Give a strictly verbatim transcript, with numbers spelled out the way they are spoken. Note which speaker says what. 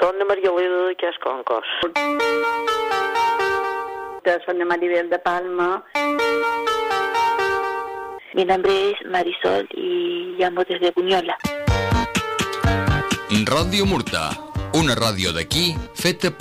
Speaker 1: Soy María Luisa de Casconcos.
Speaker 2: Soy Maribel de Palma.
Speaker 3: Mi nombre es Marisol y llamo desde Buñola.
Speaker 4: Radio Murta, una ràdio d'aquí feta per